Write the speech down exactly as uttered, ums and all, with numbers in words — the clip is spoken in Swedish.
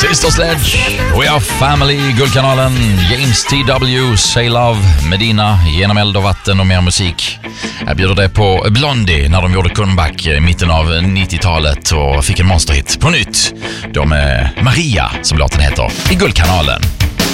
Sister Sledge, We Are Family, Guldkanalen, James T W, Say Love, Medina, Genom eld och vatten och mer musik. Jag bjuder dig på Blondie när de gjorde comeback i mitten av nittiotalet och fick en monsterhit på nytt. De är Maria, som låten heter, i Guldkanalen.